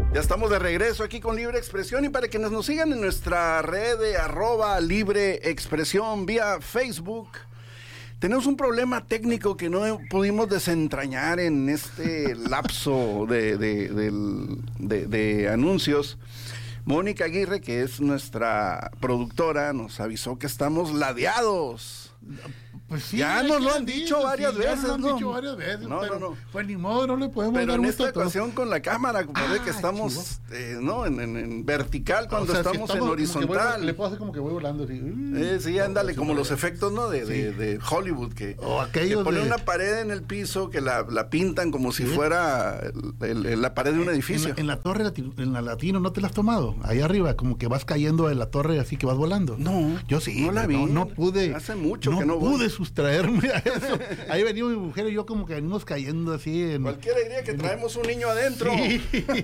Ya estamos de regreso aquí con Libre Expresión, y para quienes nos sigan en nuestra red de @LibreExpresión vía Facebook, tenemos un problema técnico que no pudimos desentrañar en este lapso de anuncios. Mónica Aguirre, que es nuestra productora, nos avisó que estamos ladeados. Pues sí, ya nos lo han dicho varias veces, ¿no? ¿no? Dicho varias veces, no, pero, no. Pues ni modo, no le podemos pero dar en gusto esta ocasión con la cámara, compadre, que estamos en vertical cuando estamos en horizontal. Le puedo hacer como que voy volando así. Sí, ándale, como los efectos, ¿no? De Hollywood, que ponen una pared en el piso, que la pintan como si fuera la pared de un edificio. En la torre, en la Latino, ¿no te la has tomado? Ahí arriba, como que vas cayendo de la torre así que vas volando. No, yo sí. No la vi. No pude. Hace mucho que no pude sustraerme a eso. Ahí venía mi mujer y yo como que venimos cayendo así. Cualquiera diría que traemos un niño adentro. Sí.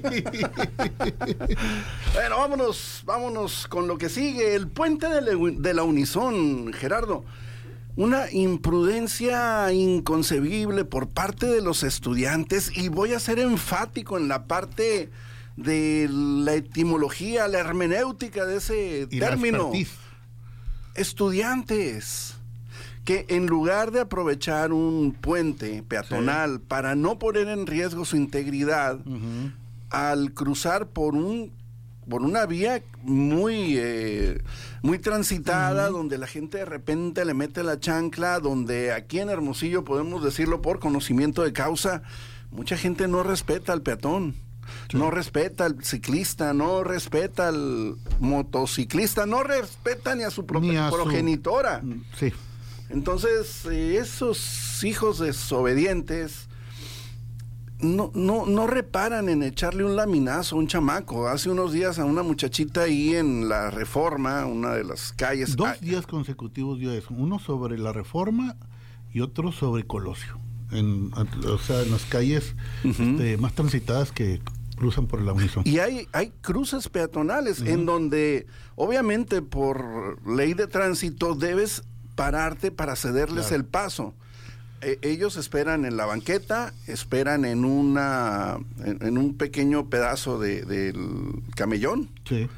Bueno, vámonos con lo que sigue. El puente de la Unison, Gerardo. Una imprudencia inconcebible por parte de los estudiantes, y voy a ser enfático en la parte de la etimología, la hermenéutica de ese término. Estudiantes que en lugar de aprovechar un puente peatonal para no poner en riesgo su integridad, al cruzar por una vía muy transitada, donde la gente de repente le mete la chancla, donde aquí en Hermosillo podemos decirlo por conocimiento de causa, mucha gente no respeta al peatón. Sí. No respeta al ciclista, no respeta al motociclista, no respeta ni a su progenitora. Sí. Entonces, esos hijos desobedientes no reparan en echarle un laminazo a un chamaco. Hace unos días a una muchachita ahí en la Reforma, una de las calles. 2 días consecutivos dio eso, uno sobre la Reforma y otro sobre Colosio, en las calles más transitadas que cruzan por la Unison. Y hay cruces peatonales en donde, obviamente, por ley de tránsito, debes pararte para cederles el paso. Ellos esperan en la banqueta, esperan en un pequeño pedazo del camellón. Sí.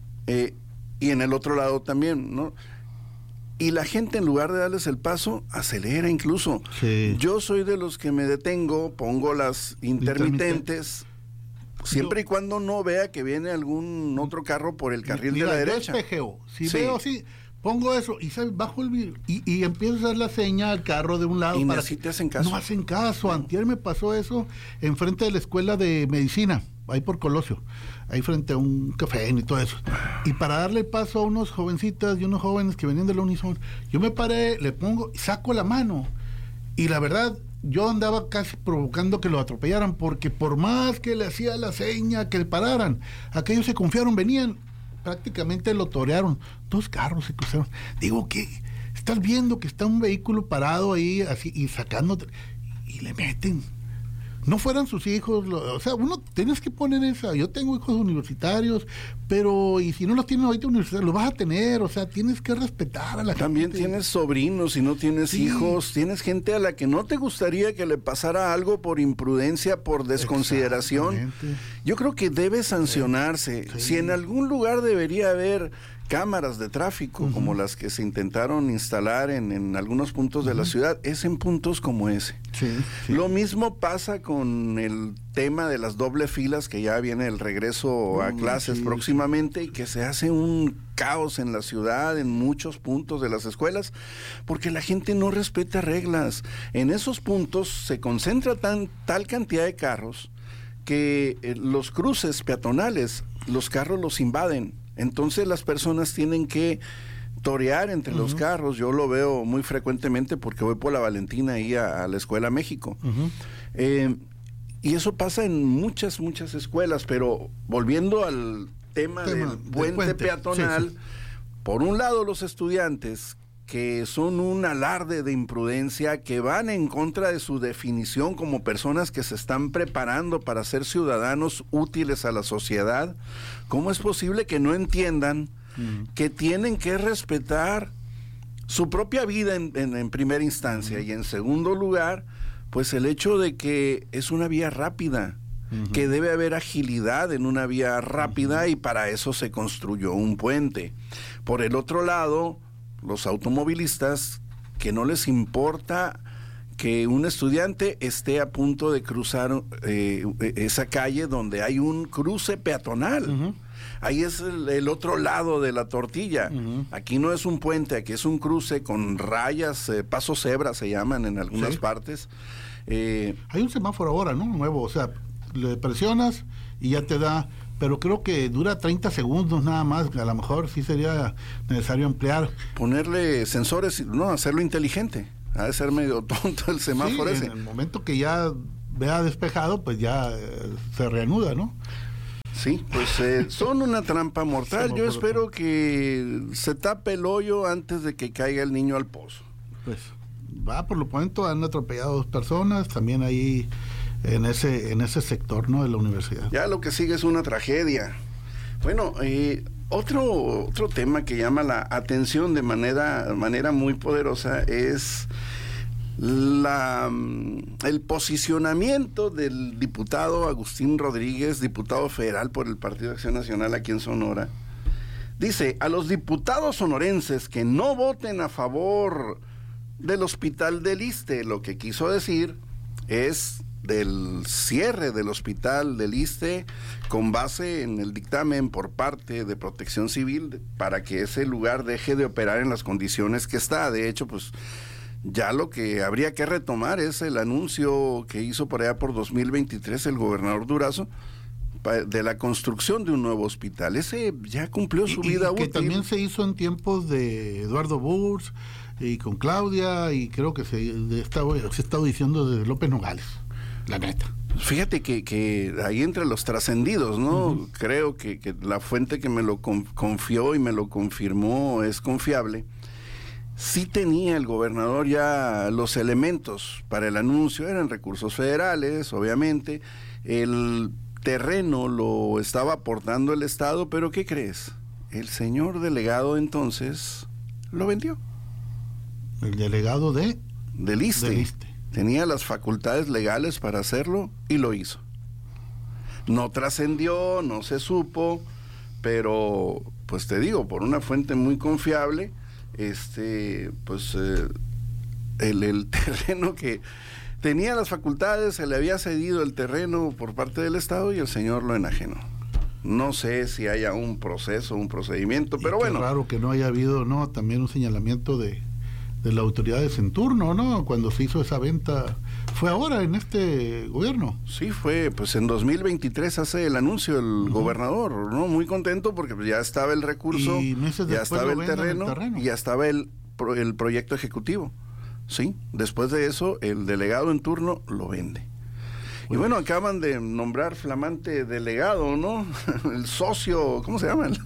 Y en el otro lado también, ¿no? Y la gente, en lugar de darles el paso, acelera incluso. Sí. Yo soy de los que me detengo, pongo las intermitentes, siempre y cuando no vea que viene algún otro carro por el carril de la derecha. Yo espejeo. Si veo así, pongo eso y bajo el vidrio y empiezo a hacer la seña al carro de un lado. Y para así te hacen caso. No hacen caso. Antier me pasó eso enfrente de la escuela de medicina, ahí por Colosio, ahí frente a un café y todo eso. Y para darle paso a unos jovencitas y unos jóvenes que venían de la Unison, yo me paré, le pongo y saco la mano. Y la verdad, yo andaba casi provocando que lo atropellaran, porque por más que le hacía la seña, que le pararan, aquellos se confiaron, venían, prácticamente lo torearon. 2 carros se cruzaron. Digo, ¿qué? Estás viendo que está un vehículo parado ahí, así, y sacando, y le meten. No fueran sus hijos, uno tienes que poner esa. Yo tengo hijos universitarios, pero y si no los tienes ahorita universitarios, los vas a tener, tienes que respetar a la gente. También tienes sobrinos y no tienes hijos, tienes gente a la que no te gustaría que le pasara algo por imprudencia, por desconsideración. Yo creo que debe sancionarse. Sí. Si en algún lugar debería haber cámaras de tráfico, como las que se intentaron instalar en algunos puntos de la ciudad, es en puntos como ese. Sí. Lo mismo pasa con el tema de las doble filas, que ya viene el regreso a clases próximamente, y que se hace un caos en la ciudad, en muchos puntos de las escuelas, porque la gente no respeta reglas. En esos puntos se concentra tal cantidad de carros que los cruces peatonales, los carros los invaden. Entonces las personas tienen que torear entre los carros. Yo lo veo muy frecuentemente porque voy por la Valentina ahí a la Escuela México. Y eso pasa en muchas escuelas, pero volviendo al tema del puente peatonal, por un lado los estudiantes, que son un alarde de imprudencia, que van en contra de su definición como personas que se están preparando para ser ciudadanos útiles a la sociedad. ¿Cómo es posible que no entiendan que tienen que respetar su propia vida en primera instancia, y en segundo lugar, pues el hecho de que es una vía rápida? que debe haber agilidad en una vía rápida, y para eso se construyó un puente. Por el otro lado, los automovilistas, que no les importa que un estudiante esté a punto de cruzar esa calle donde hay un cruce peatonal. Ahí es el otro lado de la tortilla. Aquí no es un puente, aquí es un cruce con rayas, paso cebra se llaman en algunas partes. Hay un semáforo ahora, ¿no? Nuevo, o sea, le presionas y ya te da, pero creo que dura 30 segundos nada más, a lo mejor sí sería necesario emplear. Ponerle sensores, no, hacerlo inteligente. Ha de ser medio tonto el semáforo ese. En el momento que ya vea despejado, pues ya se reanuda, ¿no? Sí, pues son una trampa mortal. Yo espero que se tape el hoyo antes de que caiga el niño al pozo. Pues por lo pronto han atropellado a 2 personas, también ahí en ese sector, ¿no?, de la universidad. Ya lo que sigue es una tragedia. Bueno, otro tema que llama la atención de manera muy poderosa es el posicionamiento del diputado Agustín Rodríguez, diputado federal por el Partido de Acción Nacional aquí en Sonora. Dice: a los diputados sonorenses que no voten a favor del hospital del Iste, lo que quiso decir es del cierre del hospital del Iste con base en el dictamen por parte de Protección Civil para que ese lugar deje de operar en las condiciones que está. De hecho, pues ya lo que habría que retomar es el anuncio que hizo por allá por 2023 el gobernador Durazo de la construcción de un nuevo hospital. Ese ya cumplió su vida útil. Que también se hizo en tiempos de Eduardo Burs y con Claudia, y creo que se estaba diciendo de López Nogales, la neta. Fíjate que ahí entre los trascendidos, ¿no? Creo que la fuente que me lo confió y me lo confirmó es confiable. Sí tenía el gobernador ya los elementos para el anuncio, eran recursos federales, obviamente. El terreno lo estaba aportando el Estado, pero ¿qué crees? El señor delegado entonces lo vendió. El delegado del Iste. Tenía las facultades legales para hacerlo y lo hizo. No trascendió, no se supo, pero pues te digo, por una fuente muy confiable, el terreno que tenía las facultades, se le había cedido el terreno por parte del Estado y el señor lo enajenó. No sé si haya un proceso, un procedimiento, pero bueno. Es raro que no haya habido, ¿no?, también un señalamiento de las autoridades en turno, ¿no?, cuando se hizo esa venta. Fue ahora en este gobierno. Sí, fue pues en 2023 hace el anuncio el gobernador, ¿no? Muy contento porque pues, ya estaba el recurso, ya estaba el terreno y ya estaba el proyecto ejecutivo. Sí, después de eso el delegado en turno lo vende. Y bueno, acaban de nombrar flamante delegado, ¿no? El socio, ¿cómo se llama?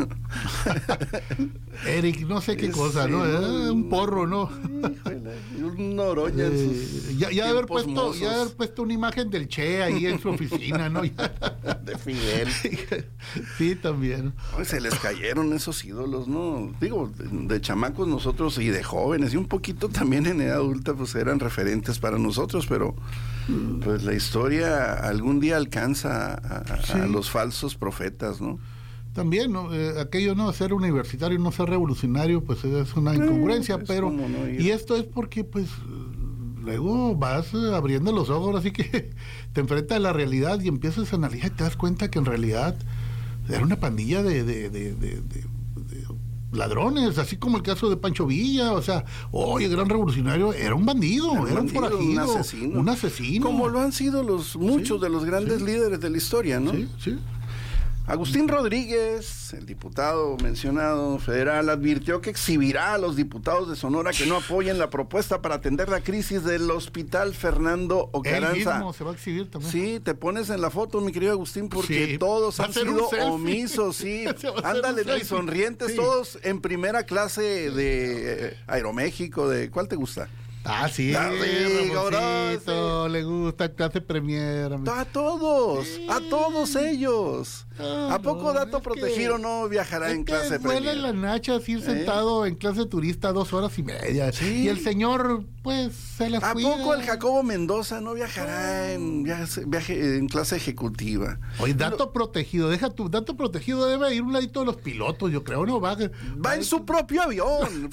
Eric, no sé qué cosa, ¿no? Un porro, ¿no? Un Noroña. Ya haber puesto una imagen del Che ahí en su oficina, ¿no? De Fidel. Sí, también. Se les cayeron esos ídolos, ¿no? Digo, de chamacos nosotros y de jóvenes, y un poquito también en edad adulta, pues eran referentes para nosotros, pero pues la historia algún día alcanza a los falsos profetas, ¿no? También, ¿no? Aquello, ¿no?, ser universitario y no ser revolucionario, pues es una incongruencia, pero no y esto es porque pues luego vas abriendo los ojos, así que te enfrentas a la realidad y empiezas a analizar y te das cuenta que en realidad era una pandilla de ladrones, así como el caso de Pancho Villa. O sea, el gran revolucionario era un bandido, era un forajido, un asesino. Como lo han sido muchos de los grandes líderes de la historia, ¿no? Sí. Agustín Rodríguez, el diputado mencionado federal, advirtió que exhibirá a los diputados de Sonora que no apoyen la propuesta para atender la crisis del hospital Fernando Ocaranza. Él mismo se va a exhibir también. Sí, te pones en la foto, mi querido Agustín, porque todos han sido omisos, sí. Ándale, y sonrientes, todos en primera clase de Aeroméxico, ¿cuál te gusta? Sí, Ramoncito, le gusta clase premier. A todos ellos. ¿A poco dato protegido no viajará en clase premier? Vuela en las nachas ir sentado en clase turista 2 horas y media. Sí. Y el señor pues se las ¿A cuida. poco el Jacobo Mendoza no viajará en viaje en clase ejecutiva? Oye, dato protegido, deja tu dato protegido, debe ir un ladito de los pilotos, yo creo, ¿no? Va en su propio avión.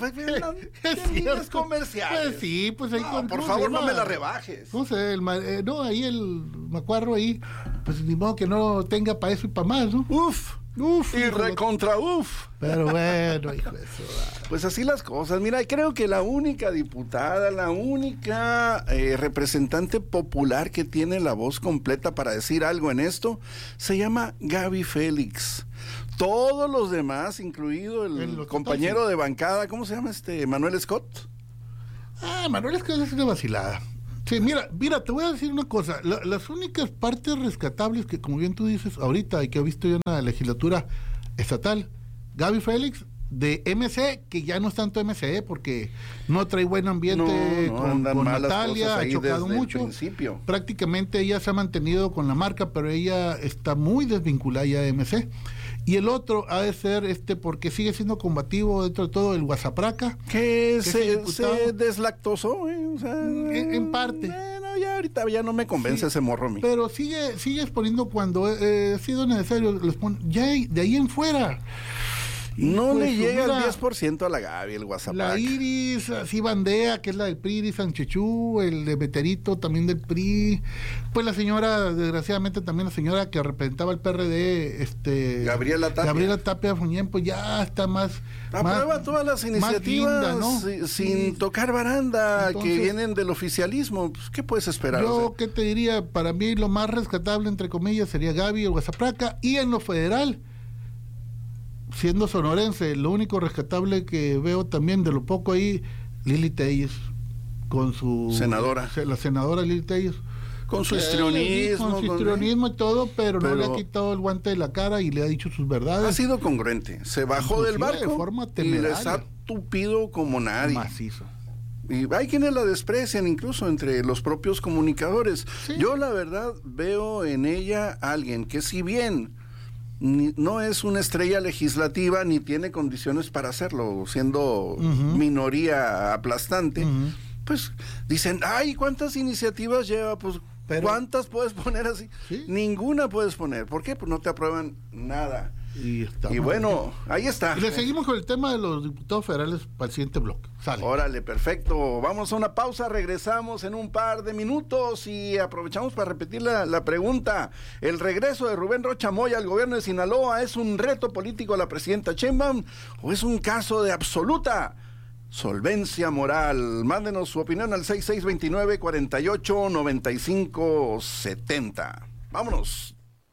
Es comercial. Pues sí, pues ahí no, por favor, no me la rebajes. No sé, ahí el Macuarro ahí, pues ni modo que no tenga para eso y para más, ¿no? Uf. Y recontra uf. Pero bueno, hijo de eso. Pues así las cosas. Mira, creo que la única diputada, la única representante popular que tiene la voz completa para decir algo en esto, se llama Gaby Félix. Todos los demás, incluido el compañero de bancada, ¿cómo se llama Manuel Scott? Manuel Scott es una vacilada. Sí, mira, te voy a decir una cosa. Las únicas partes rescatables que, como bien tú dices, ahorita y que he visto yo en la legislatura estatal, Gaby Félix, de MC, que ya no es tanto MC, porque no trae buen ambiente con Natalia, ha chocado mucho. Prácticamente ella se ha mantenido con la marca, pero ella está muy desvinculada ya de MC. Y el otro ha de ser porque sigue siendo combativo dentro de todo el Guasapraca. Que se deslactosó, o sea, en parte. Ya ahorita ya no me convence ese morro a mí. Pero sigue exponiendo cuando ha sido necesario, ya de ahí en fuera. No pues, le llega el 10% a la Gaby, el WhatsApp. La Iris, así bandea, que es la del PRI, Iris Sanchechú, el de Beterito, también del PRI. Pues la señora, desgraciadamente también la señora que representaba el PRD, Gabriela Tapia Fuñén, pues ya está más... Aprueba todas las iniciativas linda, ¿no? sin tocar baranda. Entonces, que vienen del oficialismo. Pues, ¿qué puedes esperar? Yo, ¿qué te diría? Para mí lo más rescatable, entre comillas, sería Gaby, el Guasapraca, y en lo federal... Siendo sonorense, lo único rescatable que veo también de lo poco ahí, Lili Telles, con su... senadora. La senadora Lili Telles. Con su histrionismo. Con su histrionismo y todo, pero no le ha quitado el guante de la cara y le ha dicho sus verdades. Ha sido congruente. Se bajó del barco de forma y les ha tupido como nadie. Macizo. Y hay quienes la desprecian, incluso entre los propios comunicadores. Sí. Yo, la verdad, veo en ella alguien que, si bien... no es una estrella legislativa ni tiene condiciones para hacerlo, siendo minoría aplastante, pues dicen, ay, ¿cuántas iniciativas lleva? Pues, ¿cuántas puedes poner así? ¿Sí? Ninguna puedes poner. ¿Por qué? Pues no te aprueban nada. Y bueno, ahí está. Y le seguimos con el tema de los diputados federales para el siguiente bloque. Sale. Órale, perfecto. Vamos a una pausa, regresamos en un par de minutos y aprovechamos para repetir la pregunta. ¿El regreso de Rubén Rocha Moya al gobierno de Sinaloa es un reto político a la presidenta Sheinbaum o es un caso de absoluta solvencia moral? Mándenos su opinión al 6629-489570. Vámonos.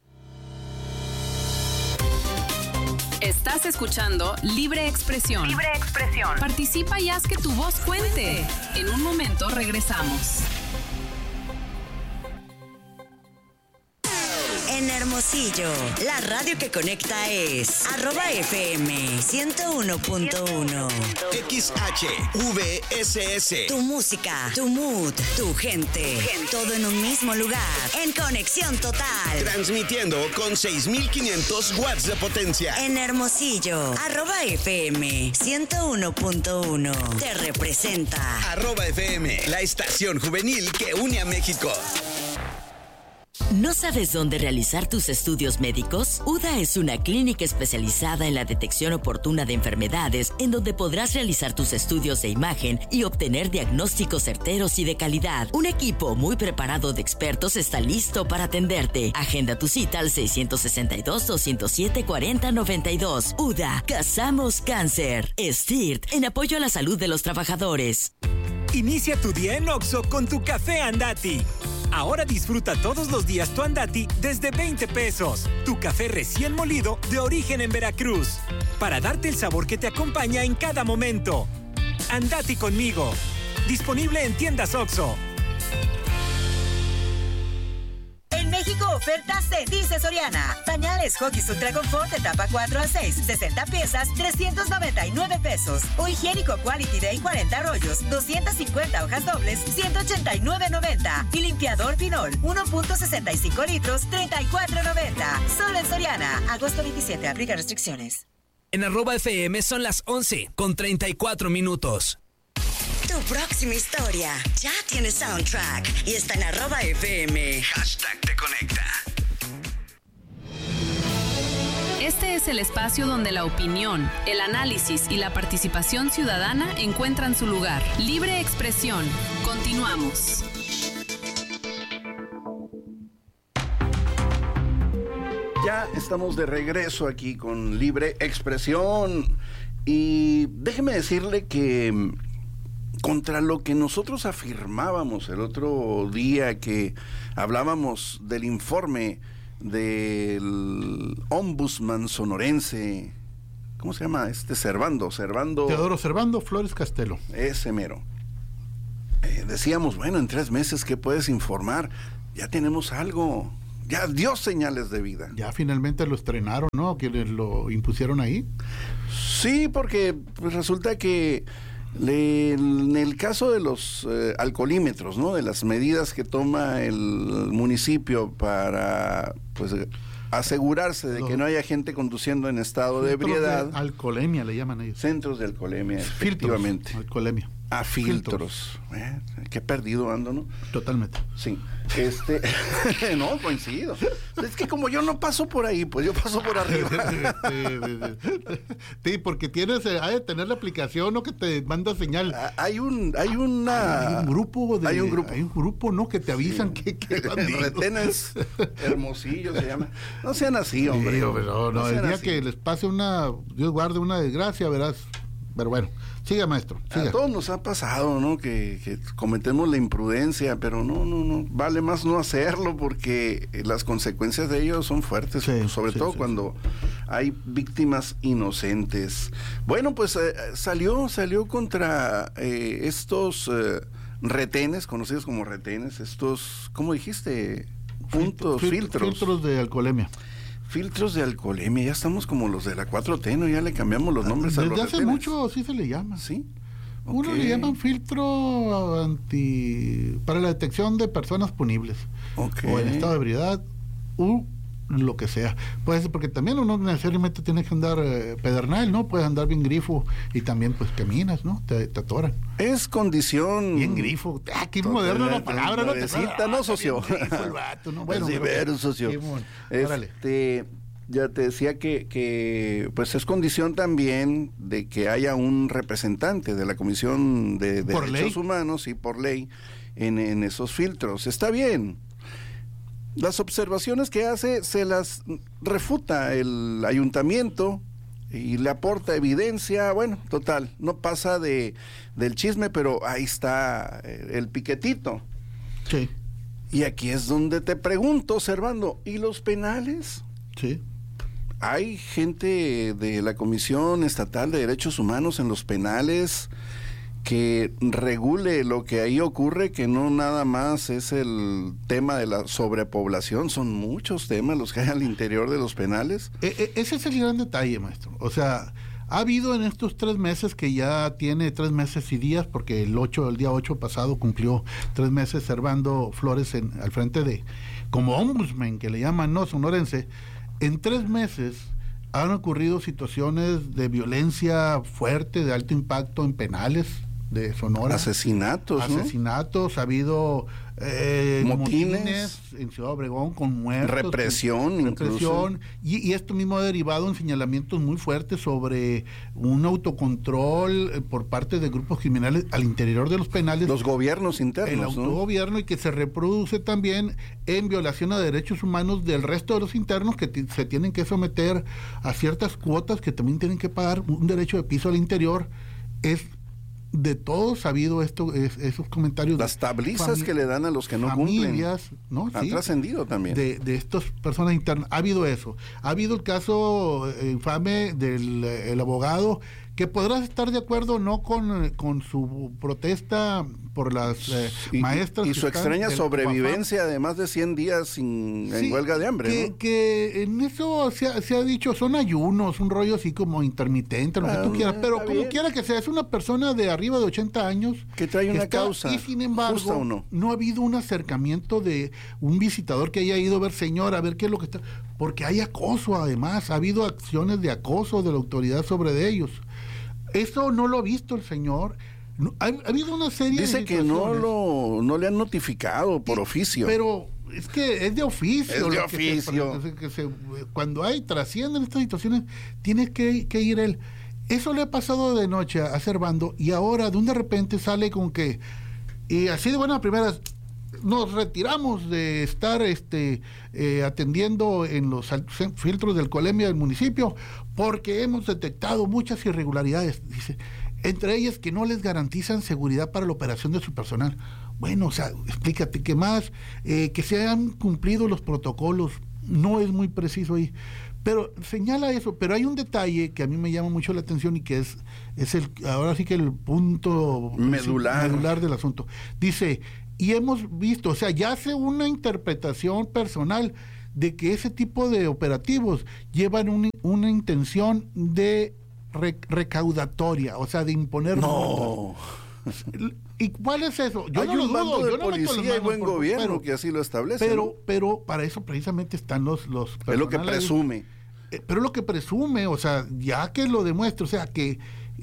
Estás escuchando Libre Expresión. Libre Expresión. Participa y haz que tu voz cuente. En un momento regresamos. En Hermosillo, la radio que conecta es @FM 101.1 XHVSS. Tu música, tu mood, tu gente. Todo en un mismo lugar. En conexión total. Transmitiendo con 6,500 watts de potencia. En Hermosillo, @FM 101.1. Te representa. @FM, la estación juvenil que une a México. ¿No sabes dónde realizar tus estudios médicos? UDA es una clínica especializada en la detección oportuna de enfermedades, en donde podrás realizar tus estudios de imagen y obtener diagnósticos certeros y de calidad. Un equipo muy preparado de expertos está listo para atenderte. Agenda tu cita al 662-207-4092. UDA, cazamos cáncer. STIRT, en apoyo a la salud de los trabajadores. Inicia tu día en Oxxo con tu café Andati. Ahora disfruta todos los días tu Andati desde 20 pesos. Tu café recién molido de origen en Veracruz. Para darte el sabor que te acompaña en cada momento. Andati conmigo. Disponible en tiendas Oxxo. En México, oferta se dice Soriana. Pañales Huggies Ultra Confort etapa 4 a 6, 60 piezas, 399 pesos. O higiénico Quality Day 40 rollos, 250 hojas dobles, 189.90. Y limpiador Pinol, 1.65 litros, 34.90. Solo en Soriana. Agosto 27, aplica restricciones. En @FM son las 11:34. Tu Tu próxima historia ya tiene soundtrack y está en @FM. #te conecta. Este es el espacio donde la opinión, el análisis y la participación ciudadana encuentran su lugar. Libre expresión. Continuamos. Ya estamos de regreso aquí con Libre Expresión. Y déjeme decirle que contra lo que nosotros afirmábamos el otro día que hablábamos del informe del ombudsman sonorense, ¿cómo se llama? Servando. Teodoro Servando Flores Castelo. Ese mero. Decíamos, bueno, en 3 meses, ¿qué puedes informar? Ya tenemos algo. Ya dio señales de vida. Ya finalmente lo estrenaron, ¿no? ¿Quienes lo impusieron ahí? Sí, porque pues, resulta que en el caso de los alcoholímetros, ¿no? De las medidas que toma el municipio para pues asegurarse de que no haya gente conduciendo en estado de ebriedad. De alcoholemia le llaman ellos. Centros de alcoholemia, efectivamente. Alcoholemia. A filtros. Qué perdido ando, ¿no? Totalmente. Sí. No, coincido. Es que como yo no paso por ahí, pues yo paso por arriba. Sí, porque tienes, hay de tener la aplicación, ¿no? Que te manda señal. Hay un grupo, ¿no? Que te avisan que retenes Hermosillo se llama. No sean así, hombre. Sí, no, el día así. Que les pase Dios guarde una desgracia, verás. Pero bueno, siga, maestro. Siga. A todos nos ha pasado, ¿no? Que cometemos la imprudencia, pero no. Vale más no hacerlo porque las consecuencias de ello son fuertes, sobre todo cuando hay víctimas inocentes. Bueno, pues salió contra estos retenes, conocidos como retenes, estos, ¿cómo dijiste? Filtros. Filtros de alcoholemia. Filtros de alcoholemia, ya estamos como los de la 4T, ¿no? Ya le cambiamos los nombres a los retenes. Desde hace mucho sí se le llama. ¿Sí? Uno le llaman filtro para la detección de personas punibles. O en estado de ebriedad, lo que sea. Puede ser porque también uno necesariamente tiene que andar pedernal, ¿no? Puedes andar bien grifo y también pues caminas, ¿no? Te atoran. Es condición... Bien grifo. Qué moderna la palabra, ¿no? ¿No, socio? El vato, ¿no? Bueno, socio. Ya te decía que pues es condición también de que haya un representante de la Comisión de Derechos Humanos y por ley en esos filtros. Está bien. Las observaciones que hace se las refuta el ayuntamiento y le aporta evidencia. Bueno, total, no pasa del chisme, pero ahí está el piquetito. Sí. Y aquí es donde te pregunto, Servando, ¿y los penales? Sí. ¿Hay gente de la Comisión Estatal de Derechos Humanos en los penales que regule lo que ahí ocurre, que no nada más es el tema de la sobrepoblación? Son muchos temas los que hay al interior de los penales. Ese es el gran detalle, maestro. O sea, ha habido en estos 3 meses, que ya tiene 3 meses y días, porque el día 8 pasado cumplió 3 meses Servando Flores al frente como ombudsman, que le llaman, ¿no? Sonorense. En 3 meses han ocurrido situaciones de violencia fuerte, de alto impacto en penales de Sonora. Asesinatos, ha habido motines en Ciudad Obregón con muertos. Represión. Y esto mismo ha derivado en señalamientos muy fuertes sobre un autocontrol por parte de grupos criminales al interior de los penales. Los gobiernos internos. El autogobierno, y que se reproduce también en violación a derechos humanos del resto de los internos, que se tienen que someter a ciertas cuotas, que también tienen que pagar un derecho de piso al interior. Es de todo sabido esos comentarios. Las tablizas que le dan a los que no cumplen, ¿no? Han trascendido también. De estas personas internas. Ha habido eso. Ha habido el caso infame del abogado, que podrás estar de acuerdo no con su protesta por las maestras. Y su extraña sobrevivencia de más de 100 días en huelga de hambre, ¿no? Que en eso se ha dicho, son ayunos, un rollo así como intermitente, lo que tú quieras, pero como bien. Quiera que sea, es una persona de arriba de 80 años. Que trae una causa. Y sin embargo, no ha habido un acercamiento de un visitador que haya ido a ver, señor, a ver qué es lo que está. Porque hay acoso, además, ha habido acciones de acoso de la autoridad sobre ellos. Eso no lo ha visto el señor. Ha habido una serie Dice de que no le han notificado por oficio. Pero es que es de oficio. Es de oficio. Cuando trascienden estas situaciones, tiene que ir él. Eso le ha pasado de noche a Servando, y ahora de repente sale con que, y así de buenas primeras, nos retiramos de estar atendiendo en los filtros de alcoholemia del municipio porque hemos detectado muchas irregularidades, dice, entre ellas que no les garantizan seguridad para la operación de su personal. Bueno, o sea, explícate qué más, que se han cumplido los protocolos, no es muy preciso ahí, pero señala eso. Pero hay un detalle que a mí me llama mucho la atención y que es ahora sí que el punto medular del asunto. Dice, y hemos visto, o sea, ya hace una interpretación personal de que ese tipo de operativos llevan una intención de recaudatoria, o sea, de imponer... No. ¿Y cuál es eso? Hay un bando de policía y buen gobierno que así lo establece. Pero para eso precisamente están los es lo que presume. Pero lo que presume, o sea, ya que lo demuestra, o sea, que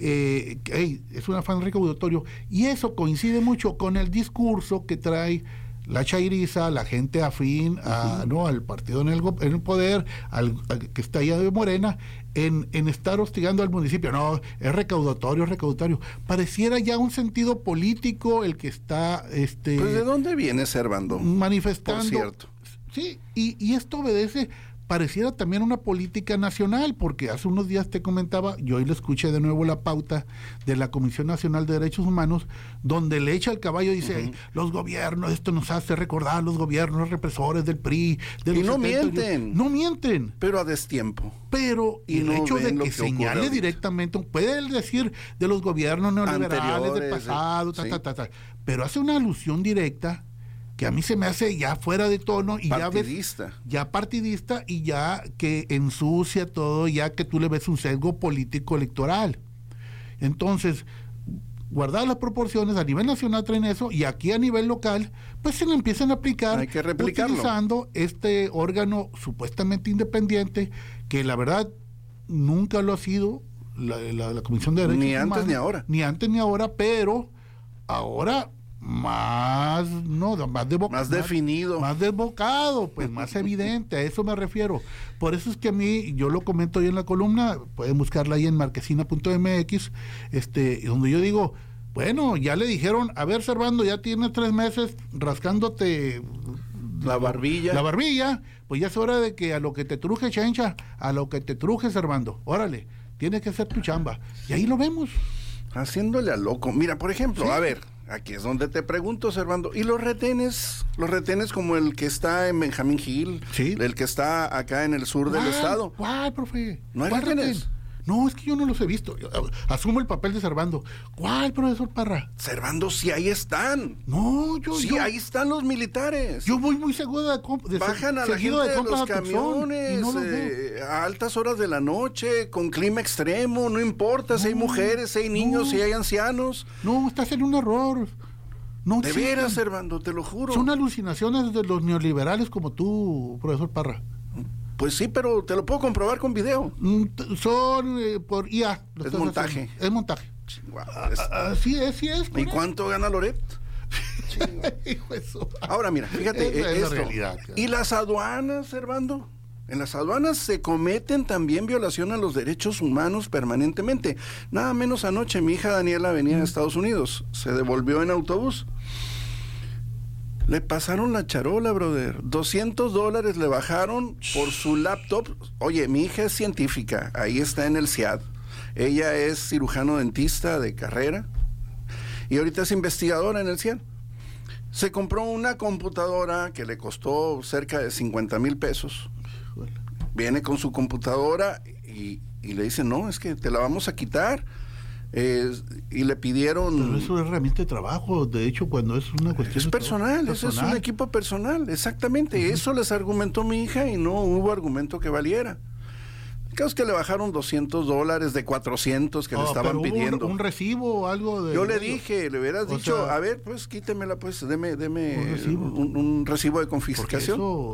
es un afán recaudatorio, y eso coincide mucho con el discurso que trae la chairiza, la gente afín al partido en el poder, al que está allá de Morena, en estar hostigando al municipio. No, es recaudatorio. Pareciera ya un sentido político el que está... Pues ¿de dónde viene Servando? Manifestando. Por cierto. Sí, y esto obedece... Pareciera también una política nacional, porque hace unos días te comentaba, yo hoy le escuché de nuevo la pauta de la Comisión Nacional de Derechos Humanos, donde le echa el caballo y dice, los gobiernos, esto nos hace recordar los gobiernos represores del PRI. Y no mienten. No mienten. Pero a destiempo. Pero y el hecho de que señale directamente, puede él decir de los gobiernos neoliberales del pasado, pero hace una alusión directa que a mí se me hace ya fuera de tono y ya partidista, y ya que ensucia todo, ya que tú le ves un sesgo político electoral. Entonces, guardar las proporciones, a nivel nacional traen eso, y aquí a nivel local pues se lo empiezan a aplicar. Hay que replicarlo, utilizando este órgano supuestamente independiente, que la verdad nunca lo ha sido la Comisión de Derechos Humanos, ni antes ni ahora, pero ahora más definido, más desbocado, pues más evidente, a eso me refiero. Por eso es que a mí, yo lo comento ahí en la columna, pueden buscarla ahí en marquesina.mx, donde yo digo, bueno, ya le dijeron, a ver, Servando, ya tienes 3 meses rascándote la barbilla, pues ya es hora de que a lo que te truje, Chencha, a lo que te truje, Servando, órale, tienes que hacer tu chamba. Y ahí lo vemos. Haciéndole a loco. Mira, por ejemplo, a ver, aquí es donde te pregunto, Servando, ¿y los retenes como el que está en Benjamín Gil, el que está acá en el sur del estado? ¿Cuál, profe? ¿No hay retenes? No, es que yo no los he visto. Asumo el papel de Servando. ¿Cuál, profesor Parra? Servando, sí, ahí están. No, ahí están los militares. Yo voy muy seguro bajan a la gente de los camiones a altas horas de la noche, con clima extremo, no importa si hay mujeres, si hay niños, si hay ancianos. No, estás en un error. No, de veras, Servando, te lo juro. Son alucinaciones de los neoliberales como tú, profesor Parra. Pues sí, pero te lo puedo comprobar con video. Son por IA. Es montaje. Es montaje. Así es. ¿Y cuánto gana Loret? Ahora mira, fíjate esto. Realidad, claro. ¿Y las aduanas, Servando? En las aduanas se cometen también violaciones a los derechos humanos permanentemente. Nada menos anoche mi hija Daniela venía de Estados Unidos. Se devolvió en autobús. Le pasaron la charola, brother. $200 le bajaron por su laptop. Oye, mi hija es científica, ahí está en el CIAD. Ella es cirujano dentista de carrera y ahorita es investigadora en el CIAD. Se compró una computadora que le costó cerca de 50,000 pesos. Viene con su computadora y le dicen, no, es que te la vamos a quitar. Y le pidieron... Pero eso es herramienta de trabajo, de hecho, cuando es una cuestión... Es personal, eso es un equipo personal, exactamente. Eso les argumentó mi hija y no hubo argumento que valiera. El caso es que le bajaron $200 de 400 que le estaban pidiendo. ¿Un recibo o algo de...? Yo le dije, le hubieras dicho, a ver, pues quítemela, pues, deme un recibo de confiscación. Porque eso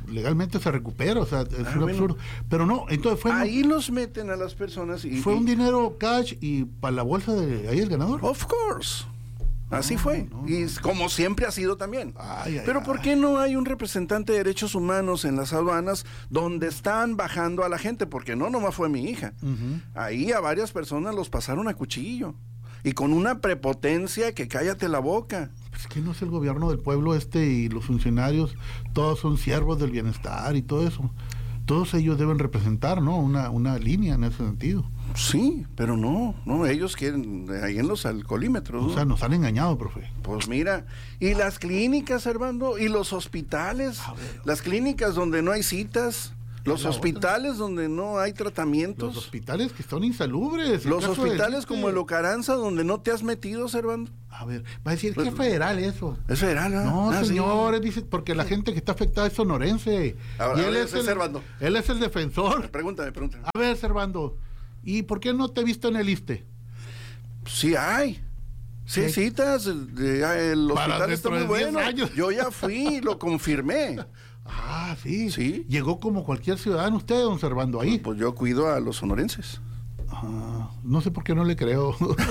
legalmente se recupera, o sea, es un absurdo. Pero no, entonces fue... Ahí los meten a las personas y... Fue un dinero cash y para la bolsa de ahí el ganador. Of course. Así fue. Y como siempre ha sido también. Pero ¿por qué no hay un representante de derechos humanos en las aduanas donde están bajando a la gente? Porque no nomás fue mi hija. Ahí a varias personas los pasaron a cuchillo. Y con una prepotencia que cállate la boca. Es que no es el gobierno del pueblo y los funcionarios, todos son siervos del bienestar y todo eso. Todos ellos deben representar, ¿no? Una línea en ese sentido. Sí, pero no, ellos quieren ahí en los alcoholímetros, ¿no? O sea, nos han engañado, profe. Pues mira, y las clínicas, Servando, y los hospitales, las clínicas donde no hay citas, los hospitales donde no hay tratamientos. Los hospitales que son insalubres. Los hospitales como el Ocaranza donde no te has metido, Servando. A ver, va a decir que es federal eso. Es federal, ¿no? No, señores, dice, porque la gente que está afectada es sonorense. Ahora, y él es el Servando. Él es el defensor. Pregúntame. A ver, Servando, ¿y por qué no te he visto en el ISSSTE? Sí hay. Sí hay citas. El hospital está muy bueno. Yo ya fui, lo confirmé. Ah, sí. Llegó como cualquier ciudadano usted, don Servando, ahí. Pues yo cuido a los sonorenses. No sé por qué no le creo.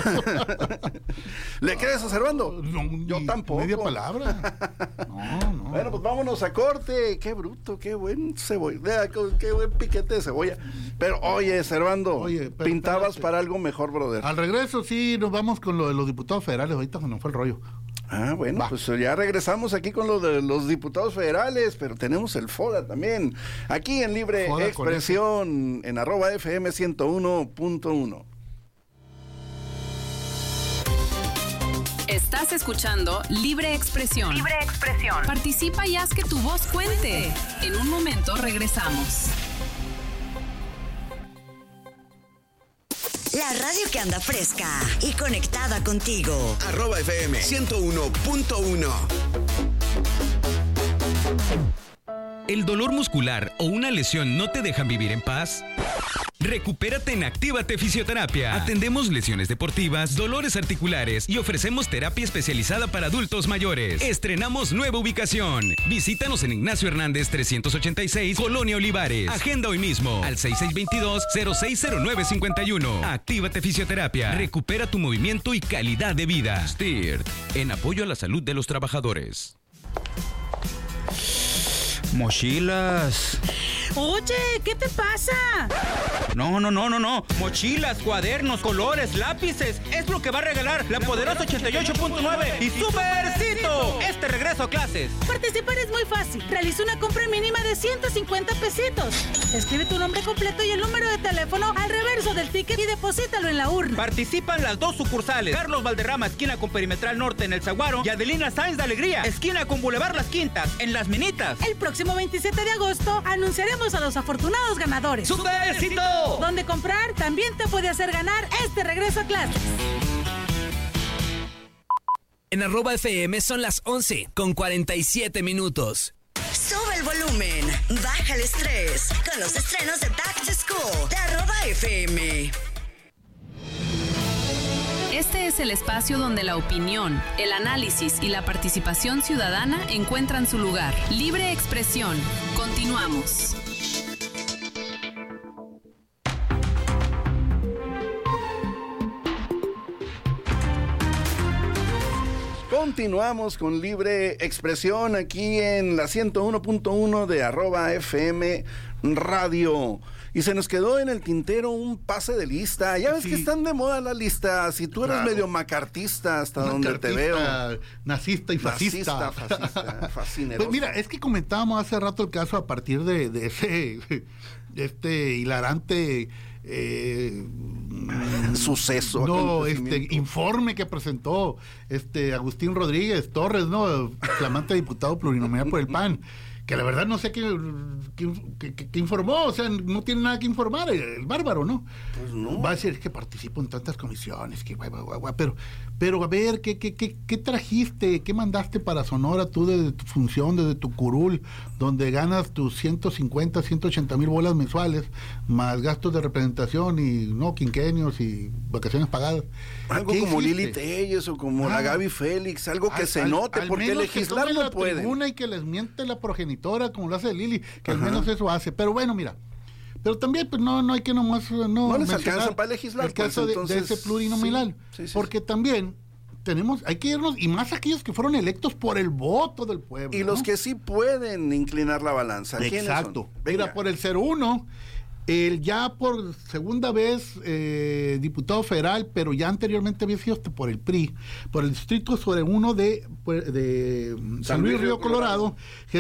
¿Le crees a Servando? No, yo tampoco. Media palabra. No. Bueno, pues vámonos a corte. Qué bruto, qué buen cebolla, qué buen piquete de cebolla. Pero oye, Servando, pintabas espérate. Para algo mejor, brother. Al regreso sí, nos vamos con lo de los diputados federales. Ahorita se nos fue el rollo. Bueno, pues ya regresamos aquí con lo de los diputados federales, pero tenemos el FODA también, aquí en Libre FODA Expresión, en @FM 101.1. Estás escuchando Libre Expresión. Libre Expresión. Participa y haz que tu voz cuente. En un momento regresamos. La radio que anda fresca y conectada contigo. @FM 101.1. ¿El dolor muscular o una lesión no te dejan vivir en paz? Recupérate en Actívate Fisioterapia. Atendemos lesiones deportivas, dolores articulares y ofrecemos terapia especializada para adultos mayores. Estrenamos nueva ubicación. Visítanos en Ignacio Hernández 386, Colonia Olivares. Agenda hoy mismo al 6622-060951. Actívate Fisioterapia. Recupera tu movimiento y calidad de vida. STIRT, en apoyo a la salud de los trabajadores. Mochilas. Oye, ¿qué te pasa? No. Mochilas, cuadernos, colores, lápices. Es lo que va a regalar la poderosa 88.9 y Supercito. Este regreso a clases. Participar es muy fácil. Realiza una compra mínima de 150 pesitos. Escribe tu nombre completo y el número de teléfono al reverso del ticket y deposítalo en la urna. Participan las dos sucursales. Carlos Valderrama, esquina con Perimetral Norte en El Zaguaro, y Adelina Sáenz de Alegría, esquina con Boulevard Las Quintas en Las Minitas. El próximo 27 de agosto anunciaremos a los afortunados ganadores. ¡Supercito! Donde comprar también te puede hacer ganar este regreso a clases. En @FM son las 11:47. Sube el volumen, baja el estrés con los estrenos de Back to School de @FM. Este es el espacio donde la opinión, el análisis y la participación ciudadana encuentran su lugar. Libre Expresión. Continuamos. Continuamos con Libre Expresión aquí en la 101.1 de @FM Radio. Y se nos quedó en el tintero un pase de lista. Ya ves que están de moda las listas. Si tú eres medio macartista, hasta donde te veo. Nazista y fascista. Pues mira, es que comentábamos hace rato el caso a partir de ese hilarante suceso. No, informe que presentó Agustín Rodríguez Torres, ¿no? Flamante diputado plurinominal por el PAN. Que la verdad no sé qué informó, o sea, no tiene nada que informar, el bárbaro, ¿no? Pues no. Va a decir que participo en tantas comisiones, que pero a ver, ¿qué trajiste, qué mandaste para Sonora tú desde tu función, desde tu curul, donde ganas tus 150, 180 mil bolas mensuales, más gastos de representación y quinquenios y vacaciones pagadas? Algo como Lili Telles o como la Gaby Félix, algo que se note, porque legislar no puede. Y que les miente la progenitora monitora, como lo hace Lili, que al menos eso hace. Pero bueno, mira, pero también pues no hay que nomás no les alcanza para legislar el caso pues, entonces, de ese plurinominal, sí, porque también hay que irnos, y más aquellos que fueron electos por el voto del pueblo. Y los que sí pueden inclinar la balanza. Exacto. Mira, por el 01, el ya por segunda vez diputado federal, pero ya anteriormente había sido por el PRI, por el distrito 01 de San Luis Río Colorado,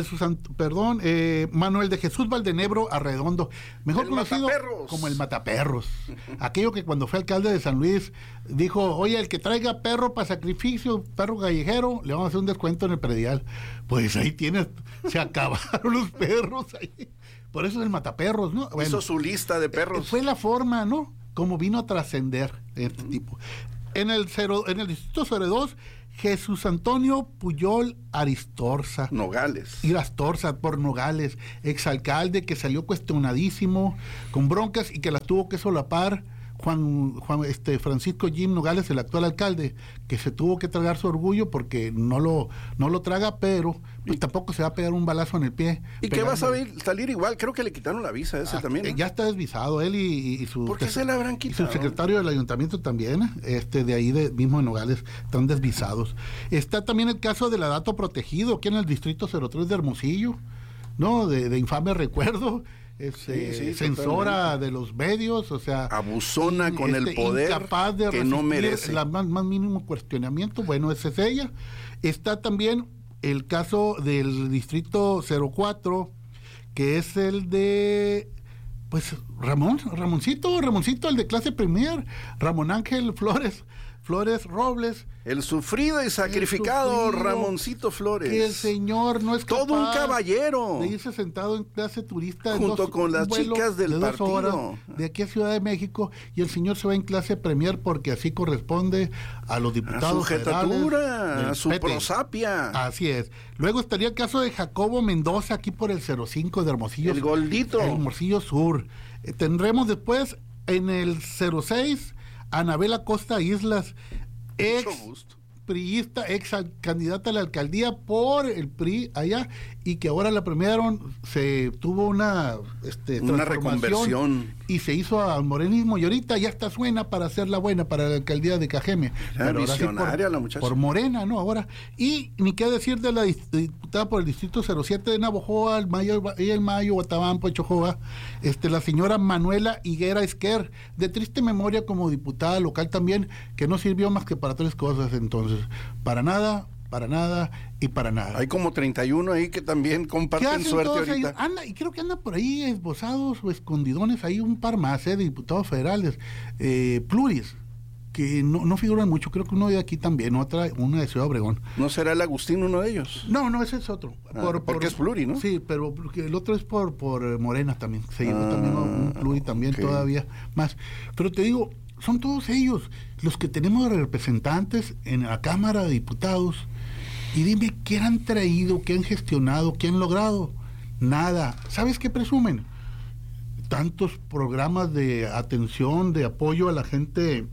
Manuel de Jesús Valdenebro Arredondo, mejor el conocido como el Mataperros. Aquello que cuando fue alcalde de San Luis dijo, oye, el que traiga perro para sacrificio, perro callejero, le vamos a hacer un descuento en el predial. Pues ahí tienes, se acabaron los perros ahí. Por eso es el Mataperros, ¿no? Bueno, hizo su lista de perros. Fue la forma, ¿no? Como vino a trascender este tipo. En el distrito 02, Jesús Antonio Puyol Aristorza. Nogales. Aristorza por Nogales, exalcalde que salió cuestionadísimo, con broncas y que las tuvo que solapar Francisco Jim Nogales, el actual alcalde, que se tuvo que tragar su orgullo porque no lo traga, pero pues tampoco se va a pegar un balazo en el pie. ¿Y qué va a salir igual? Creo que le quitaron la visa ese también, ¿no? Ya está desvisado él y su... ¿Por qué se la habrán quitado? Su secretario del ayuntamiento también, de ahí mismo de Nogales, están desvisados. Está también el caso del dato protegido, aquí en el distrito 03 de Hermosillo, ¿no? De infame recuerdo. Censora totalmente de los medios, o sea, abusona con el poder, incapaz de que no merece el más mínimo cuestionamiento. Bueno, esa es ella. Está también el caso del distrito 04, que es el de Ramoncito, el de clase premier, Ramón Ángel Flores Robles, el sufrido y sacrificado Ramoncito Flores, que el señor no es todo un caballero de irse sentado en clase turista junto con las chicas del partido horas, de aquí a Ciudad de México, y el señor se va en clase premier porque así corresponde a los diputados a su jetatura, a su prosapia. Así es. Luego estaría el caso de Jacobo Mendoza aquí por el 05 de Hermosillo, el Goldito, el Hermosillo Sur. Tendremos después en el 06 Anabela Costa Islas, ex priista, ex candidata a la alcaldía por el PRI allá, y que ahora la premiaron, se tuvo una reconversión y se hizo al morenismo, y ahorita ya está suena para ser la buena para la alcaldía de Cajeme. Pero visionaria la muchacha. Por Morena, ¿no? Ahora, y ni qué decir de la diputada por el distrito 07 de Navojoa, el Mayo, Guatabampo, Chojoa, la señora Manuela Higuera Esquer, de triste memoria como diputada local también, que no sirvió más que para tres cosas entonces, para nada y para nada. Hay como 31 ahí que también comparten suerte ahorita. Y creo que andan por ahí esbozados o escondidones, hay un par más de diputados federales, pluris, que no figuran mucho. Creo que uno de aquí también, una de Ciudad Obregón. ¿No será el Agustín uno de ellos? No, ese es otro. Porque es pluri, ¿no? Sí, pero el otro es por Morena también. Se llevó también un pluri también, okay, todavía más. Pero te digo, son todos ellos los que tenemos representantes en la Cámara de Diputados. Y dime, ¿qué han traído, qué han gestionado, qué han logrado? Nada. ¿Sabes qué presumen? Tantos programas de atención, de apoyo a la gente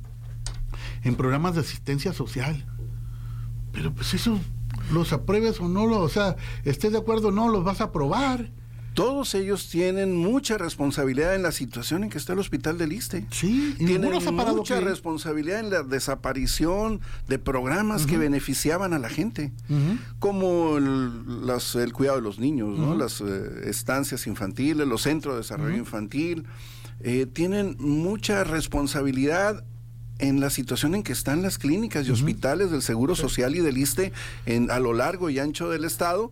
en programas de asistencia social. Pero pues eso, los apruebes o no, o sea, estés de acuerdo o no, los vas a aprobar. Todos ellos tienen mucha responsabilidad en la situación en que está el hospital del Iste. Sí, tienen mucha responsabilidad en la desaparición de programas que beneficiaban a la gente, como el cuidado de los niños, ¿no? Las estancias infantiles, los centros de desarrollo infantil. Tienen mucha responsabilidad en la situación en que están las clínicas y hospitales del Seguro Social y del Iste a lo largo y ancho del estado,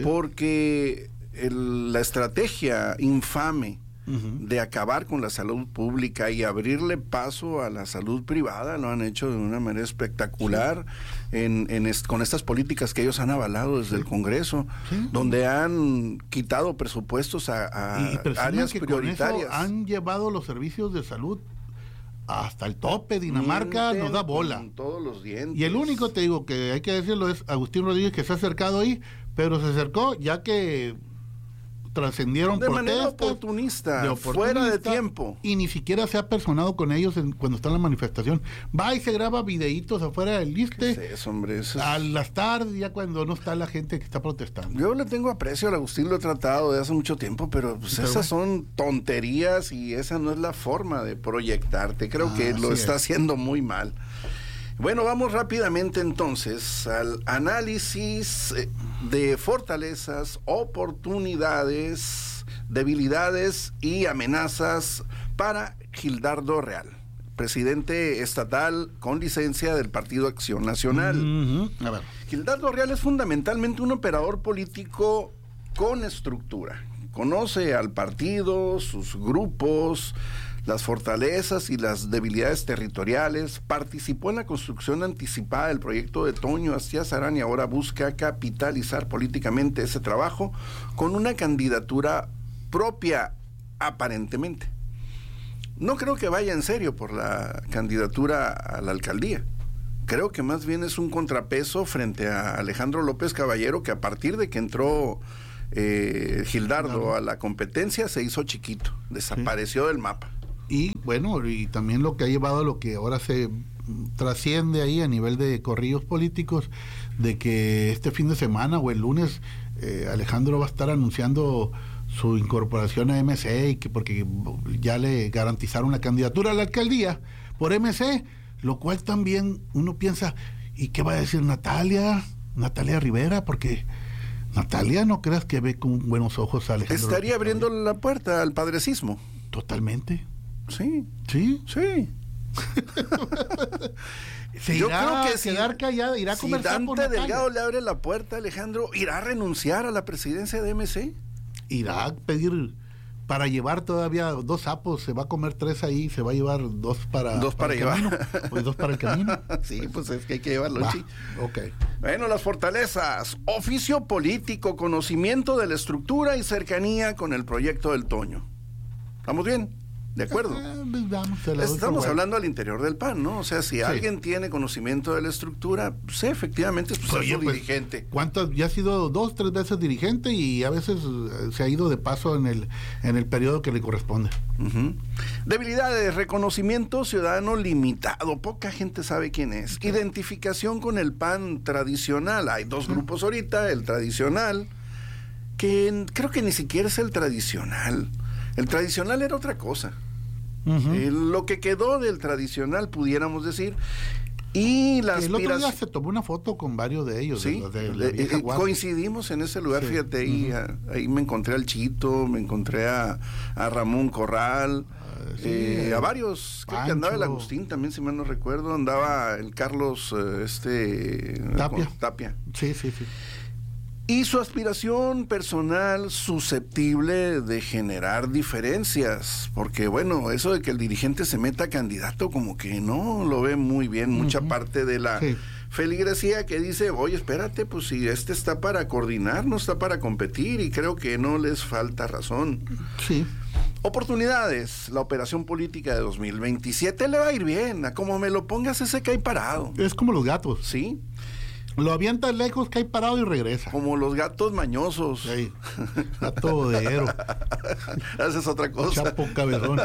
porque la estrategia infame de acabar con la salud pública y abrirle paso a la salud privada lo han hecho de una manera espectacular con estas políticas que ellos han avalado desde el Congreso, donde han quitado presupuestos a áreas prioritarias. Con eso han llevado los servicios de salud hasta el tope. Dinamarca nos da bola. Todos los dientes. Y el único, te digo, que hay que decirlo es Agustín Rodríguez, que se ha acercado ahí, pero se acercó ya que trascendieron de manera oportunista, fuera de tiempo. Y ni siquiera se ha personado con ellos cuando está en la manifestación. Va y se graba videitos afuera del ISSSTE. ¿Qué es eso, hombre? Eso es... A las tardes, ya cuando no está la gente que está protestando. Yo le tengo aprecio al Agustín, lo he tratado de hace mucho tiempo, pero pues esas son tonterías y esa no es la forma de proyectarte. Creo que lo está haciendo muy mal. Bueno, vamos rápidamente entonces al análisis de fortalezas, oportunidades, debilidades y amenazas para Gildardo Real, presidente estatal con licencia del Partido Acción Nacional. A ver. Gildardo Real es fundamentalmente un operador político con estructura. Conoce al partido, sus grupos, las fortalezas y las debilidades territoriales, participó en la construcción anticipada del proyecto de Toño Astiazarán y ahora busca capitalizar políticamente ese trabajo con una candidatura propia, aparentemente. No creo que vaya en serio por la candidatura a la alcaldía. Creo que más bien es un contrapeso frente a Alejandro López Caballero, que a partir de que entró Gildardo a la competencia se hizo chiquito, desapareció del mapa. Y bueno, y también lo que ha llevado a lo que ahora se trasciende ahí a nivel de corrillos políticos, de que este fin de semana o el lunes Alejandro va a estar anunciando su incorporación a MC, y que porque ya le garantizaron la candidatura a la alcaldía por MC, lo cual también uno piensa, ¿y qué va a decir Natalia Rivera? Porque Natalia no creas que ve con buenos ojos a Alejandro. Estaría abriendo la puerta al padrecismo. Totalmente. Sí. Yo creo que quedar callado, irá a conversar con Dante Delgado le abre la puerta a Alejandro, ¿irá a renunciar a la presidencia de MC? Irá a pedir para llevar todavía 2 sapos, se va a comer 3 ahí, se va a llevar 2 para el llevar. Camino, pues 2 para el camino. Sí, pues es que hay que llevarlo. Okay. Bueno, las fortalezas: oficio político, conocimiento de la estructura y cercanía con el proyecto del Toño. ¿Estamos bien? ¿De acuerdo? Estamos hablando al interior del PAN, ¿no? O sea, si alguien tiene conocimiento de la estructura, sí, efectivamente, es dirigente. ¿Cuántas? Ya ha sido 2, 3 veces dirigente y a veces se ha ido de paso en el periodo que le corresponde. Debilidades: reconocimiento ciudadano limitado, poca gente sabe quién es. Identificación con el PAN tradicional. Hay 2 grupos ahorita, el tradicional, que creo que ni siquiera es el tradicional. El tradicional era otra cosa. Lo que quedó del tradicional, pudiéramos decir, y la aspiración. El otro día se tomó una foto con varios de ellos. Sí, coincidimos en ese lugar, fíjate, ahí me encontré al Chito, me encontré a Ramón Corral, a varios, creo que andaba el Agustín también, si mal no recuerdo, andaba el Carlos Tapia. Sí. Y su aspiración personal susceptible de generar diferencias, porque bueno, eso de que el dirigente se meta candidato como que no lo ve muy bien mucha parte de la feligresía que dice, oye, espérate, pues si este está para coordinar, no está para competir, y creo que no les falta razón. Sí. Oportunidades: la operación política de 2027 le va a ir bien, a como me lo pongas ese cae parado. Es como los gatos. Sí. Lo avienta lejos, cae parado y regresa. Como los gatos mañosos. Sí. Gato bodeguero. Esa es otra cosa. Chapo cabezón.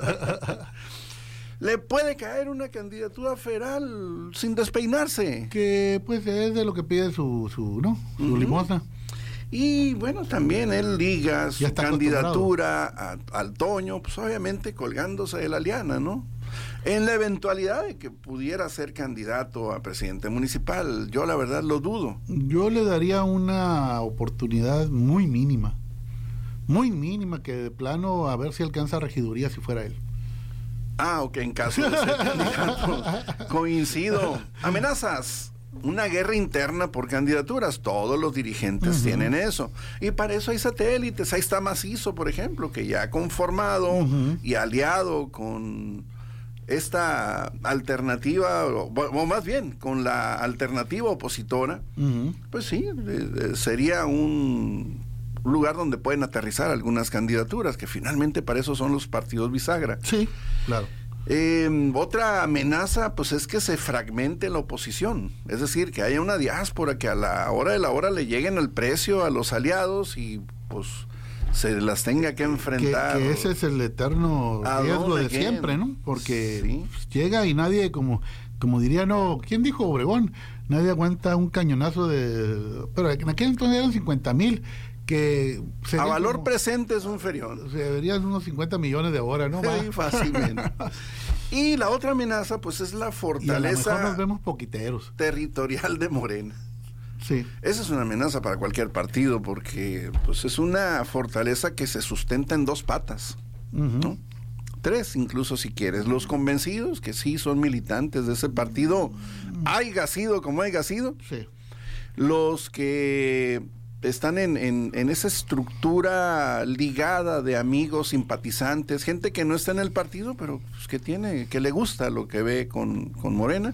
Le puede caer una candidatura federal sin despeinarse. Que pues es de lo que pide su limosna. Y bueno, también él liga su candidatura al Toño, pues obviamente colgándose de la liana, ¿no? En la eventualidad de que pudiera ser candidato a presidente municipal, yo la verdad lo dudo. Yo le daría una oportunidad muy mínima, que de plano a ver si alcanza regiduría si fuera él. Ok, en caso de ser candidato. Coincido. Amenazas: una guerra interna por candidaturas. Todos los dirigentes tienen eso. Y para eso hay satélites. Ahí está Macizo, por ejemplo, que ya ha conformado y aliado con esta alternativa, o más bien con la alternativa opositora. Pues sí, sería un lugar donde pueden aterrizar algunas candidaturas, que finalmente para eso son los partidos bisagra. Sí, claro. Otra amenaza pues es que se fragmente la oposición, es decir, que haya una diáspora que a la hora de la hora le lleguen al precio a los aliados y pues se las tenga que enfrentar. Que ese es el eterno riesgo de siempre, ¿no? Porque llega y nadie, como diría, ¿quién dijo Obregón? Nadie aguanta un cañonazo pero en aquel entonces eran 50,000, que a valor presente es un ferión. Se deberían unos 50 millones de ahora, ¿no? Sí, fácilmente. Y la otra amenaza, pues, es la fortaleza. Y a lo mejor nos vemos poquiteros. Territorial de Morena. Sí. Esa es una amenaza para cualquier partido, porque pues es una fortaleza que se sustenta en 2 patas, ¿no? 3 incluso si quieres. Los convencidos, que sí son militantes de ese partido, haya sido como haya sido. Sí. Los que están en esa estructura ligada de amigos, simpatizantes, gente que no está en el partido, pero pues, que le gusta lo que ve con Morena.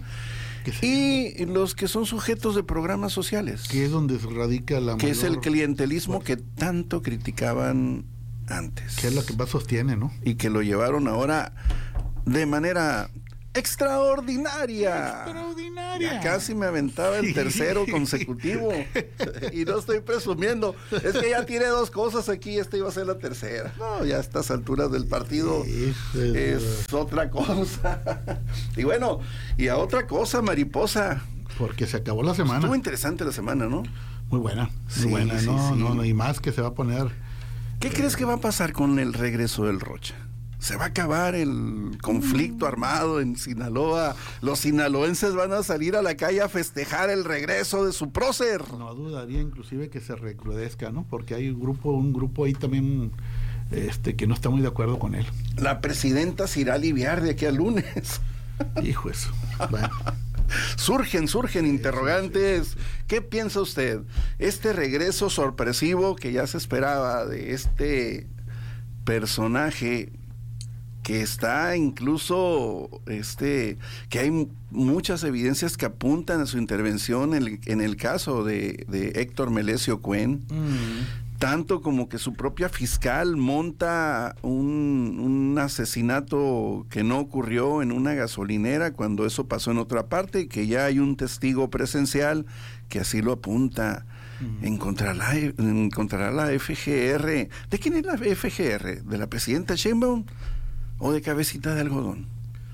Y los que son sujetos de programas sociales. Que es donde radica la que es el clientelismo que tanto criticaban antes. Que es lo que más sostiene, ¿no? Y que lo llevaron ahora de manera extraordinaria. Ya casi me aventaba el tercero consecutivo. Y no estoy presumiendo. Es que ya tiene 2 cosas aquí, esta iba a ser la tercera. No, ya a estas alturas del partido es otra cosa. Y bueno, y a otra cosa, mariposa. Porque se acabó la semana. Estuvo interesante la semana, ¿no? Muy buena, muy buena. No, y más que se va a poner. ¿Qué crees que va a pasar con el regreso del Rocha? ¿Se va a acabar el conflicto armado en Sinaloa? ¿Los sinaloenses van a salir a la calle a festejar el regreso de su prócer? No dudaría inclusive que se recrudezca, ¿no? Porque hay un grupo ahí también que no está muy de acuerdo con él. La presidenta se irá a aliviar de aquí al lunes. Hijo eso. Bueno. Surgen interrogantes. Sí. ¿Qué piensa usted? Este regreso sorpresivo que ya se esperaba de este personaje que está incluso, que hay muchas evidencias que apuntan a su intervención en el caso de Héctor Melesio Cuen, tanto como que su propia fiscal monta un asesinato que no ocurrió en una gasolinera cuando eso pasó en otra parte, y que ya hay un testigo presencial que así lo apunta. Encontrará la FGR. ¿De quién es la FGR? ¿De la presidenta Sheinbaum o de Cabecita de Algodón?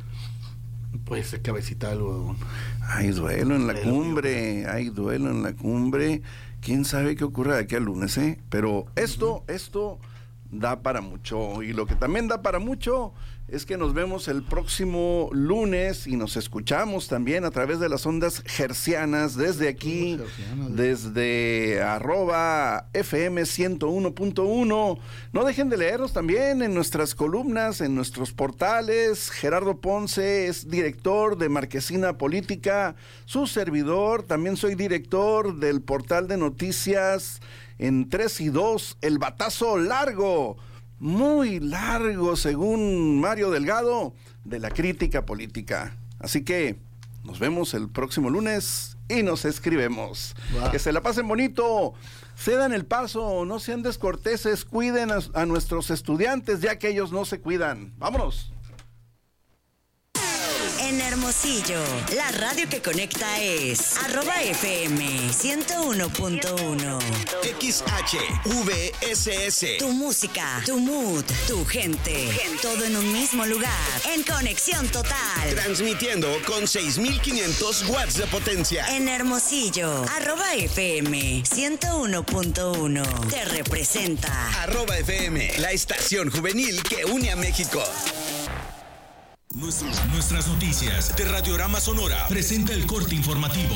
Pues de Cabecita de Algodón. Hay duelo en la cumbre, quién sabe qué ocurra de aquí al lunes, pero esto da para mucho. Y lo que también da para mucho es que nos vemos el próximo lunes y nos escuchamos también a través de las ondas hercianas desde aquí, desde @FM 101.1. No dejen de leernos también en nuestras columnas, en nuestros portales. Gerardo Ponce es director de Marquesina Política, su servidor. También soy director del portal de noticias en 3 y 2, El Batazo Largo, muy largo según Mario Delgado, de la crítica política. Así que nos vemos el próximo lunes y nos escribemos. Wow. Que se la pasen bonito, cedan el paso, no sean descorteses, cuiden a nuestros estudiantes ya que ellos no se cuidan. ¡Vámonos! En Hermosillo, la radio que conecta es @FM 101.1. XHVSS. Tu música, tu mood, tu gente. Todo en un mismo lugar. En conexión total. Transmitiendo con 6,500 watts de potencia. En Hermosillo, @FM 101.1. Te representa. @FM, la estación juvenil que une a México. Nuestras noticias de Radiorama Sonora presenta el corte informativo.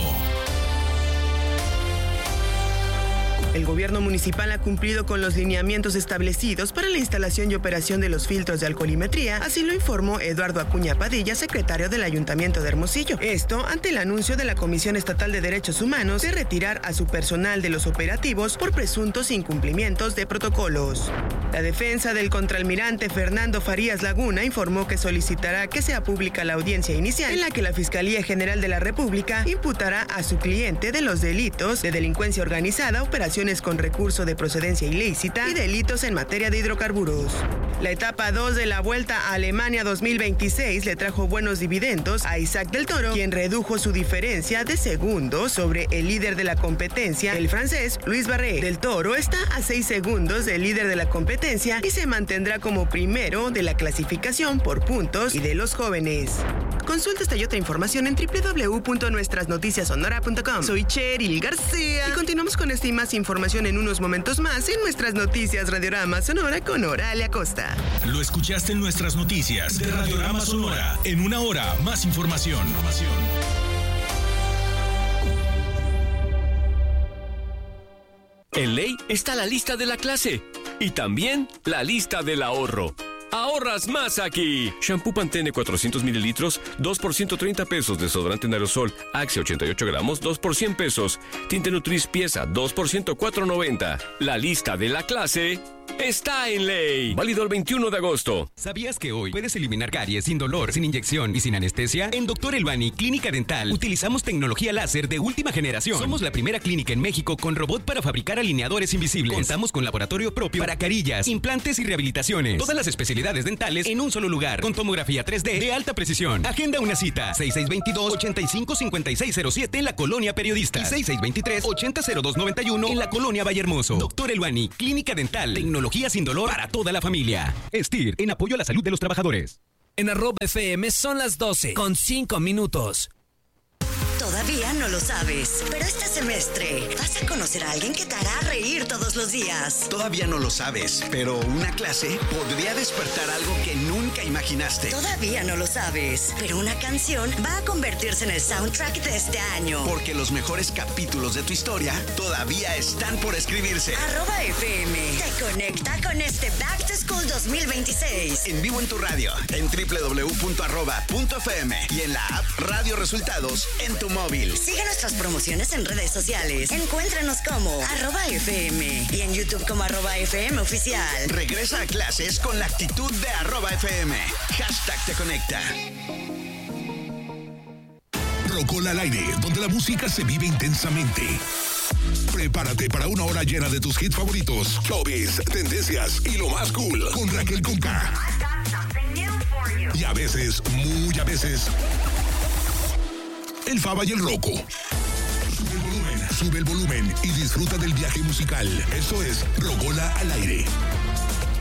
El gobierno municipal ha cumplido con los lineamientos establecidos para la instalación y operación de los filtros de alcoholimetría, así lo informó Eduardo Acuña Padilla, secretario del Ayuntamiento de Hermosillo. Esto ante el anuncio de la Comisión Estatal de Derechos Humanos de retirar a su personal de los operativos por presuntos incumplimientos de protocolos. La defensa del contraalmirante Fernando Farías Laguna informó que solicitará que sea pública la audiencia inicial en la que la Fiscalía General de la República imputará a su cliente de los delitos de delincuencia organizada, operación violaciones con recurso de procedencia ilícita y delitos en materia de hidrocarburos. La etapa 2 de la Vuelta a Alemania 2026 le trajo buenos dividendos a Isaac del Toro, quien redujo su diferencia de segundos sobre el líder de la competencia, el francés Luis Barré. Del Toro está a 6 segundos del líder de la competencia y se mantendrá como primero de la clasificación por puntos y de los jóvenes. Consulta esta y otra información en www.nuestrasnoticiasonora.com. Soy Cheryl García y continuamos con esta y más información en unos momentos más en Nuestras Noticias Radiorama Sonora con Oralia Costa. Lo escuchaste en Nuestras Noticias de Radiorama Sonora. En una hora, más información. En Ley está la lista de la clase y también la lista del ahorro. ¡Ahorras más aquí! Shampoo Pantene 400 mililitros, 2 por 130 pesos. Desodorante en aerosol Axe 88 gramos, 2 por 100 pesos. Tinte Nutris pieza, 2 por 104.90. La lista de la clase está en Ley. Válido el 21 de agosto. ¿Sabías que hoy puedes eliminar caries sin dolor, sin inyección y sin anestesia? En Dr. Elbani Clínica Dental utilizamos tecnología láser de última generación. Somos la primera clínica en México con robot para fabricar alineadores invisibles. Contamos con laboratorio propio para carillas, implantes y rehabilitaciones. Todas las especialidades dentales en un solo lugar, con tomografía 3D de alta precisión. Agenda una cita, 6622-855607 en la Colonia Periodista y 6623-800291 en la Colonia Vallehermoso. Dr. Elbani Clínica Dental, tecnología sin dolor para toda la familia. STIR, en apoyo a la salud de los trabajadores. En @FM son las 12 con 5 minutos. Todavía no lo sabes, pero este semestre vas a conocer a alguien que te hará reír todos los días. Todavía no lo sabes, pero una clase podría despertar algo que nunca imaginaste. Todavía no lo sabes, pero una canción va a convertirse en el soundtrack de este año. Porque los mejores capítulos de tu historia todavía están por escribirse. @FM te conecta con este Back to School 2026. En vivo en tu radio, en www.arroba.fm y en la app Radio Resultados en tu móvil. Sigue nuestras promociones en redes sociales. Encuéntranos como @FM y en YouTube como @FM Oficial. Regresa a clases con la actitud de @FM. #te conecta. Rocola al aire, donde la música se vive intensamente. Prepárate para una hora llena de tus hits favoritos, showbiz, tendencias y lo más cool con Raquel Conca. Y a veces, muy a veces, el Faba y el Rocco. Sube el volumen y disfruta del viaje musical. Eso es Rocola al aire.